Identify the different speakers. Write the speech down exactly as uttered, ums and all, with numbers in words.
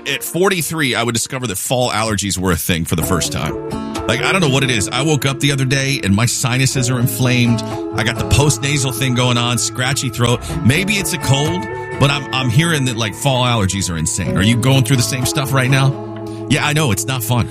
Speaker 1: at forty-three, I would discover that fall allergies were a thing for the first time. Like, I don't know what it is. I woke up the other day and my sinuses are inflamed. I got the post-nasal thing going on, scratchy throat. Maybe it's a cold, but I'm I'm hearing that, like, fall allergies are insane. Are you going through the same stuff right now? Yeah, I know. It's not fun.